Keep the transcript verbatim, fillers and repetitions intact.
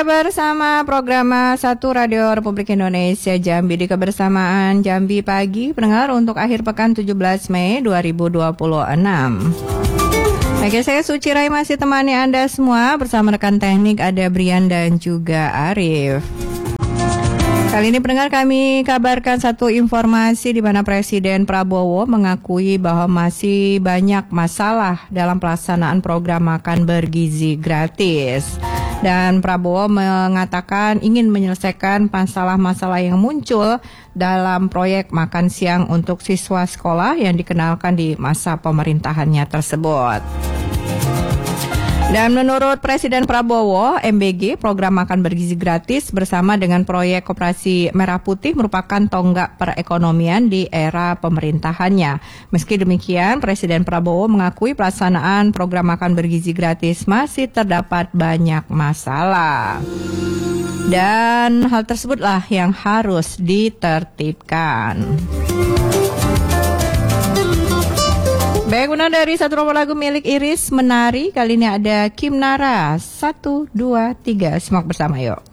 Bersama program satu Radio Republik Indonesia Jambi di kebersamaan Jambi Pagi, pendengar untuk akhir pekan tujuh belas Mei dua ribu dua puluh enam. Oke, saya Suci Rai masih temani Anda semua bersama rekan teknik ada Brian dan juga Arif. Kali ini pendengar kami kabarkan satu informasi di mana Presiden Prabowo mengakui bahwa masih banyak masalah dalam pelaksanaan program makan bergizi gratis. Dan Prabowo mengatakan ingin menyelesaikan masalah-masalah yang muncul dalam proyek makan siang untuk siswa sekolah yang dikenalkan di masa pemerintahannya tersebut. Dan menurut Presiden Prabowo, M B G, program makan bergizi gratis bersama dengan proyek Koperasi Merah Putih merupakan tonggak perekonomian di era pemerintahannya. Meski demikian, Presiden Prabowo mengakui pelaksanaan program makan bergizi gratis masih terdapat banyak masalah. Dan hal tersebutlah yang harus ditertibkan. Baik, benar dari satu nomor lagu milik Iris Menari. Kali ini ada Kim Nara. Satu, dua, tiga. Simak bersama yuk.